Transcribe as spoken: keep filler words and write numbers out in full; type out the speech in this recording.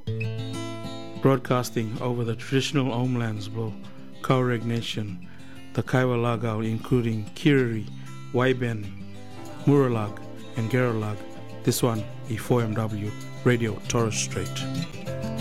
Broadcasting over the traditional homelands of Tuareg Nation, the Kaiwa Lagao, including Kiriri, Waiben, Muralag, and Geralag. This one, E four M W, Radio Torres Strait.